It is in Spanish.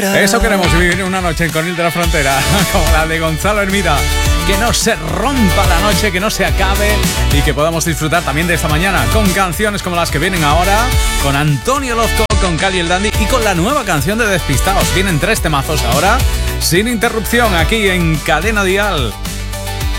Eso queremos, vivir una noche en Conil de la Frontera, como la de Gonzalo Hermida. Que no se rompa la noche, que no se acabe y que podamos disfrutar también de esta mañana con canciones como las que vienen ahora, con Antonio Lozco, con Cali el Dandy y con la nueva canción de Despistados. Vienen 3 temazos ahora, sin interrupción, aquí en Cadena Dial.